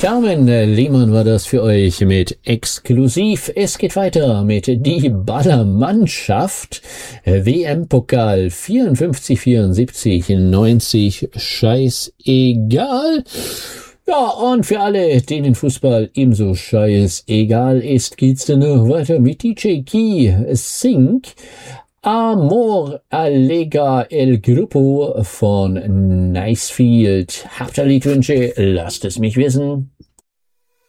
Carmen Lehmann war das für euch mit Exklusiv. Es geht weiter mit Die Ballermannschaft. WM-Pokal 54, 74, 90. Scheißegal. Ja, und für alle, denen Fußball ebenso scheißegal ist, geht's dann noch weiter mit DJ Key Sync. Amor Allega El Grupo von Nicefield. Habt ihr Liedwünsche? Lasst es mich wissen.